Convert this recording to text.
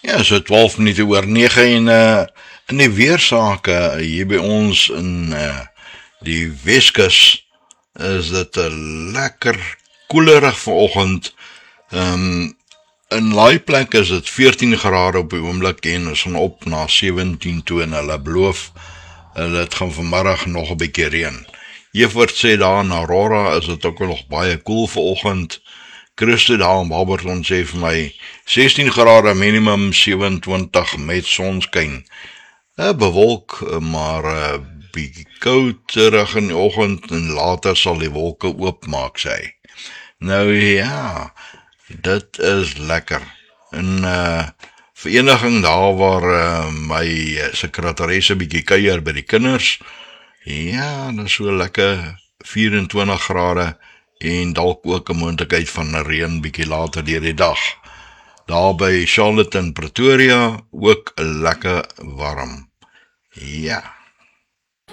Ja, so 12 minute oor 9 en in die weersake hier by ons in die Weskus is dit 'n lekker koelerig vanoggend. In laai plek is dit 14 grade op die oomblik en ons gaan op na 17 toe en hulle beloof dit gaan vanmiddag nog 'n bietjie reën. Evert sê daar in Aurora is dit ook nog baie koel vanoggend. Christo daar in Barberton sê vir my 16 grade minimum 27 met sonskyn. Bewolk, maar bietjie koud terug in die oggend en later sal die wolke oopmaak, sê hy. Nou ja, dit is lekker. En vereniging daar waar my sekretaresse bietjie kuier by die kinders. Ja, dit is so lekker 24 grade en dalk ook 'n moontlikheid van 'n reën bietjie later deur die dag. Daar by Charlotte en Pretoria ook lekker warm. Ja.